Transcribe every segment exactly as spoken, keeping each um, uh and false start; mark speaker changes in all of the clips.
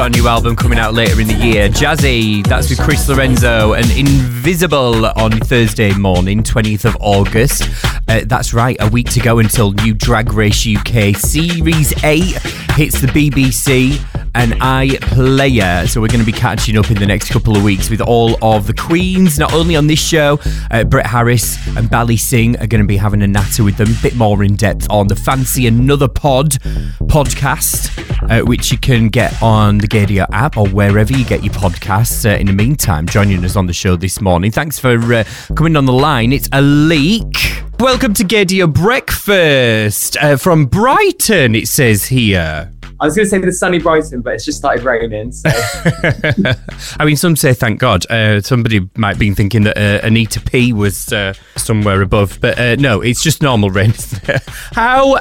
Speaker 1: A new album coming out later in the year. Jazzy, that's with Chris Lorenzo, and Invisible on Thursday morning, twentieth of August. Uh, that's right, a week to go until new Drag Race U K Series eight hits the B B C and iPlayer. So we're going to be catching up in the next couple of weeks with all of the queens, not only on this show. uh, Brett Harris and Bally Singh are going to be having a natter with them, a bit more in depth on the Fancy Another Pod podcast, uh, which you can get on the Gadio app or wherever you get your podcasts. Uh, in the meantime, joining us on the show this morning, thanks for uh, coming on the line, it's Alik. Welcome to Gadio Breakfast uh, from Brighton, it says here.
Speaker 2: I was going to say the sunny Brighton, but it's just started raining. So.
Speaker 1: I mean, some say thank God. Uh, somebody might be thinking that uh, Anita P was uh, somewhere above, but uh, no, it's just normal rain. How?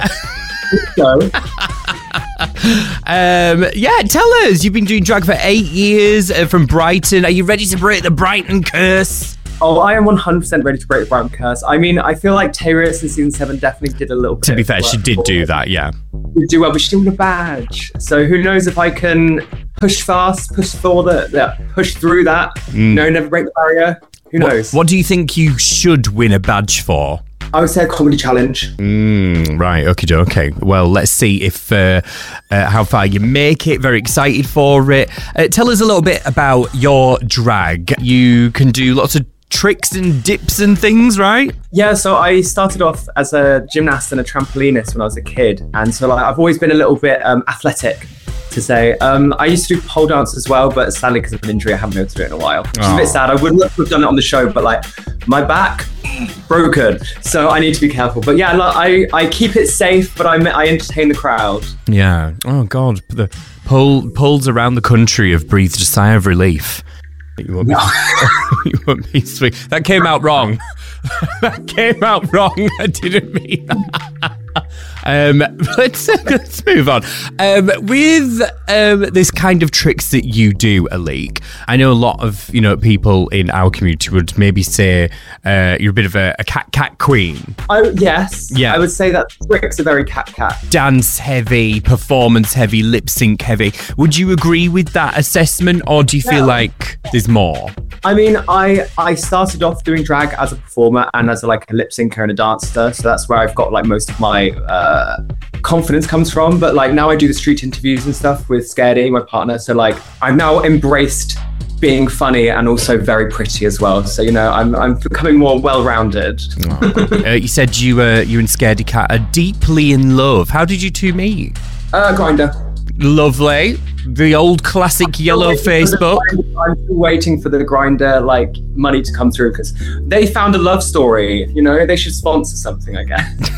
Speaker 1: um, yeah, tell us. You've been doing drag for eight years uh, from Brighton. Are you ready to break the Brighton curse?
Speaker 2: Oh, I am one hundred percent ready to break the Brighton curse. I mean, I feel like Taylor in season seven definitely did a little bit.
Speaker 1: To be fair, she did do that, yeah.
Speaker 2: She did do well, but she didn't win a badge. So who knows if I can push fast, push for the, yeah, push through that. Mm. No, never break the barrier. Who
Speaker 1: what,
Speaker 2: knows?
Speaker 1: What do you think you should win a badge for?
Speaker 2: I would say a comedy challenge.
Speaker 1: Mm, right, okay, okay. Well, let's see if uh, uh, how far you make it. Very excited for it. Uh, tell us a little bit about your drag. You can do lots of tricks and dips and things, right?
Speaker 2: Yeah, so I started off as a gymnast and a trampolinist when I was a kid. And so like, I've always been a little bit um, athletic, to say. Um, I used to do pole dance as well, but sadly because of an injury, I haven't been able to do it in a while. Which is a bit sad. I would love to have done it on the show, but like my back, broken. So I need to be careful. But yeah, like, I, I keep it safe, but I, I entertain the crowd.
Speaker 1: Yeah. Oh God, the pole, poles around the country have breathed a sigh of relief. You want me, you want me to swing? That came out wrong. That came out wrong. I didn't mean that. Um, let's let's move on. Um, with um, this kind of tricks that you do, Alik, I know a lot of you know people in our community would maybe say uh, you're a bit of a, a cat cat queen.
Speaker 2: Oh yes,
Speaker 1: yeah.
Speaker 2: I would say that tricks are very cat cat.
Speaker 1: Dance heavy, performance heavy, lip sync heavy. Would you agree with that assessment, or do you feel yeah. like there's more?
Speaker 2: I mean, I I started off doing drag as a performer and as a, like a lip syncer and a dancer, so that's where I've got like most of my uh, confidence comes from. But like now I do the street interviews and stuff with Scaredy, my partner. So like I've now embraced being funny and also very pretty as well. So you know I'm I'm becoming more well-rounded.
Speaker 1: Oh. uh, you said you uh, you and Scaredy Cat are deeply in love. How did you two meet?
Speaker 2: Uh, Grindr.
Speaker 1: Lovely. The old classic yellow Facebook.
Speaker 2: I'm still waiting for the Grindr like money to come through because they found a love story. You know, they should sponsor something, I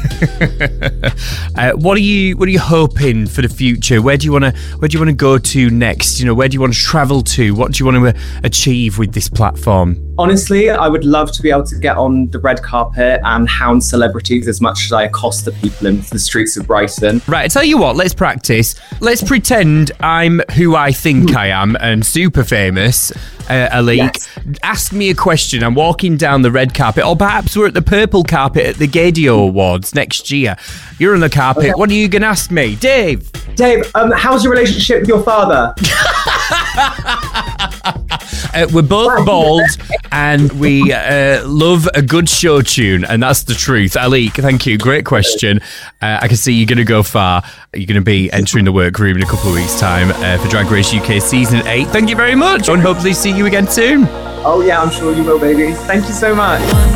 Speaker 2: guess.
Speaker 1: uh, what are you What are you hoping for the future? Where do you want to Where do you want to go to next? You know, where do you want to travel to? What do you want to uh, achieve with this platform?
Speaker 2: Honestly, I would love to be able to get on the red carpet and hound celebrities as much as I accost the people in the streets of Brighton.
Speaker 1: Right, I tell you what, let's practice. Let's pretend I'm who I think I am and super famous, uh, Alik.
Speaker 2: Yes.
Speaker 1: Ask me a question. I'm walking down the red carpet, or perhaps we're at the purple carpet at the Gadio Awards next year. You're on the carpet. Okay. What are you going to ask me? Dave?
Speaker 2: Dave, um, how's your relationship with your father?
Speaker 1: Uh, we're both bald and we uh, love a good show tune, and that's the truth. Alik, thank you. Great question. Uh, I can see you're going to go far. You're going to be entering the workroom in a couple of weeks' time uh, for Drag Race U K Season eight. Thank you very much, and hopefully see you again soon.
Speaker 2: Oh yeah, I'm sure you will, baby. Thank you so much.